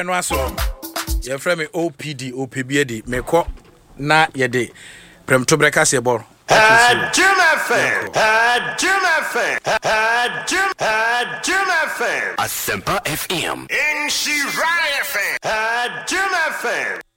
no aso your friend me OPD OPBD me ko na ye de premto breka se bor Jim FM Asempa FM in Shirai FM Jim FM